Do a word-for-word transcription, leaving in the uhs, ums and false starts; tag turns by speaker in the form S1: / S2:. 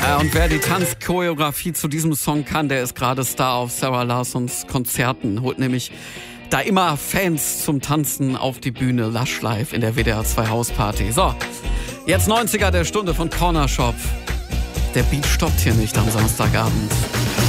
S1: Äh, und wer die Tanzchoreografie zu diesem Song kann, der ist gerade Star auf Sarah Larsons Konzerten. Holt nämlich da immer Fans zum Tanzen auf die Bühne. Lush Live in der W D R zwei Hausparty. So, jetzt neunziger der Stunde von Corner Shop. Der Beat stoppt hier nicht am Samstagabend.